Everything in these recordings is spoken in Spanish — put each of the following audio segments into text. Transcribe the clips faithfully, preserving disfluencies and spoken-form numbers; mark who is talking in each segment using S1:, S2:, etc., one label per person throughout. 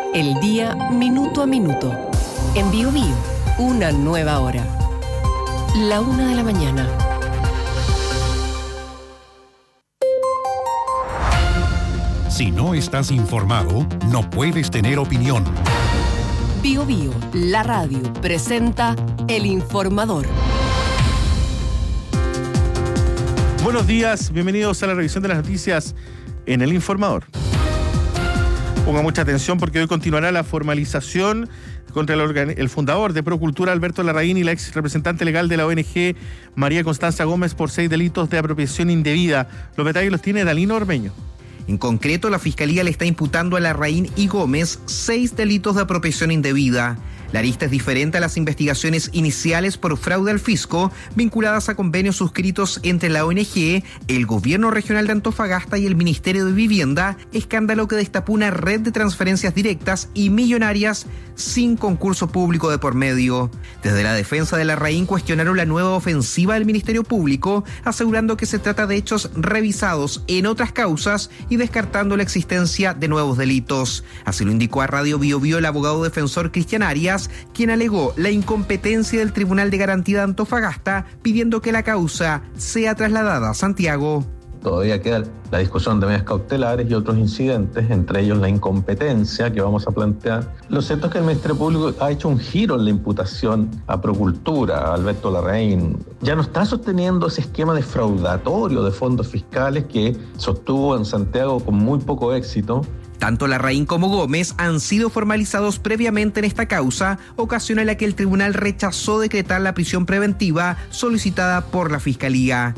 S1: El día minuto a minuto. En Bio Bio, una nueva hora. La una de la mañana.
S2: Si no estás informado, no puedes tener opinión.
S1: Bio Bio, la radio, presenta El Informador.
S3: Buenos días, bienvenidos a la revisión de las noticias en El Informador. Ponga mucha atención porque hoy continuará la formalización contra el, organ- el fundador de Procultura, Alberto Larraín, y la ex representante legal de la O N G, María Constanza Gómez, por seis delitos de apropiación indebida. Los detalles los tiene Dalino Ormeño.
S4: En concreto, la Fiscalía le está imputando a Larraín y Gómez seis delitos de apropiación indebida. La arista es diferente a las investigaciones iniciales por fraude al fisco vinculadas a convenios suscritos entre la O N G, el Gobierno Regional de Antofagasta y el Ministerio de Vivienda, escándalo que destapó una red de transferencias directas y millonarias sin concurso público de por medio. Desde la defensa de Larraín cuestionaron la nueva ofensiva del Ministerio Público, asegurando que se trata de hechos revisados en otras causas y descartando la existencia de nuevos delitos. Así lo indicó a Radio Bio Bio el abogado defensor Cristian Arias, quien alegó la incompetencia del Tribunal de Garantía de Antofagasta, pidiendo que la causa sea trasladada a Santiago.
S5: Todavía queda la discusión de medidas cautelares y otros incidentes, entre ellos la incompetencia que vamos a plantear. Lo cierto es que el Ministerio Público ha hecho un giro en la imputación a Procultura, a Alberto Larraín. Ya no está sosteniendo ese esquema defraudatorio de fondos fiscales que sostuvo en Santiago con muy poco éxito.
S4: Tanto Larraín como Gómez han sido formalizados previamente en esta causa, ocasión en la que el tribunal rechazó decretar la prisión preventiva solicitada por la Fiscalía.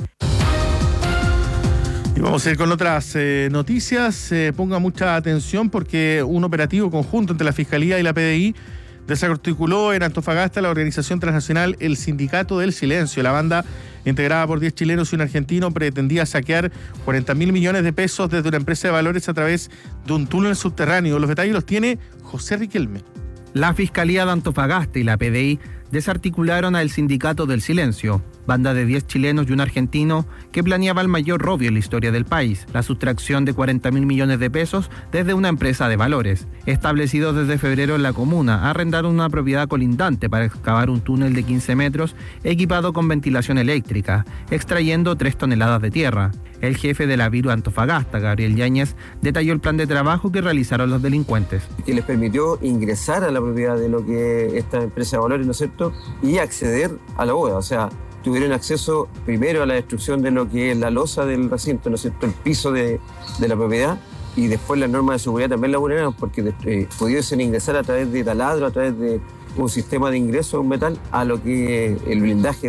S3: Y vamos a ir con otras eh, noticias. Eh, ponga mucha atención porque un operativo conjunto entre la Fiscalía y la P D I desarticuló en Antofagasta la organización transnacional El Sindicato del Silencio. La banda, integrada por diez chilenos y un argentino, pretendía saquear cuarenta mil millones de pesos desde una empresa de valores a través de un túnel subterráneo. Los detalles los tiene José Riquelme.
S6: La Fiscalía de Antofagasta y la P D I desarticularon al Sindicato del Silencio, banda de diez chilenos y un argentino que planeaba el mayor robo en la historia del país, la sustracción de cuarenta mil millones de pesos desde una empresa de valores. Establecidos desde febrero en la comuna, arrendaron una propiedad colindante para excavar un túnel de quince metros equipado con ventilación eléctrica, extrayendo tres toneladas de tierra. El jefe de la Viru Antofagasta, Gabriel Yáñez, detalló el plan de trabajo que realizaron los delincuentes.
S7: Que les permitió ingresar a la propiedad de lo que esta empresa de valores, ¿no es cierto?, y acceder a la bóveda. O sea, tuvieron acceso primero a la destrucción de lo que es la losa del recinto, ¿no es cierto?, el piso de, de la propiedad, y después las normas de seguridad también la vulneraron porque eh, pudiesen ingresar a través de taladro, a través de un sistema de ingreso, un metal, a lo que el blindaje